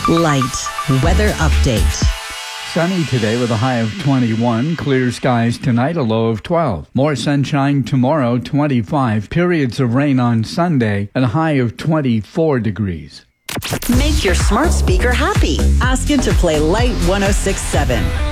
Light weather update. Sunny today with a high of 21. Clear skies tonight, a low of 12. More sunshine tomorrow, 25. Periods of rain on Sunday, and a high of 24 degrees. Make your smart speaker happy. Ask it to play Light 106.7.